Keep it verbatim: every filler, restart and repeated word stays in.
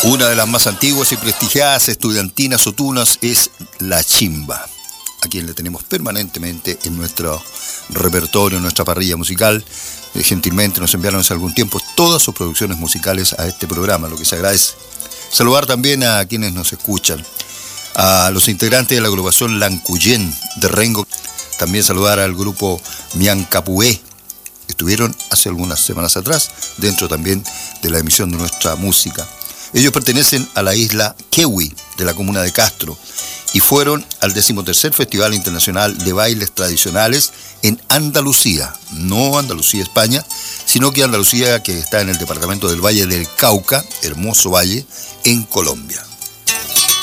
Una de las más antiguas y prestigiadas estudiantinas otunas es La Chimba, a quien le tenemos permanentemente en nuestro repertorio, en nuestra parrilla musical. Eh, gentilmente nos enviaron hace algún tiempo todas sus producciones musicales a este programa, lo que se agradece. Saludar también a quienes nos escuchan, a los integrantes de la agrupación Lancuyén de Rengo. También saludar al grupo Miancapué. Estuvieron hace algunas semanas atrás dentro también de la emisión de nuestra música. Ellos pertenecen a la isla Kewi de la comuna de Castro y fueron al decimotercer Festival Internacional de Bailes Tradicionales en Andalucía, no Andalucía, España, sino que Andalucía, que está en el departamento del Valle del Cauca, hermoso valle, en Colombia.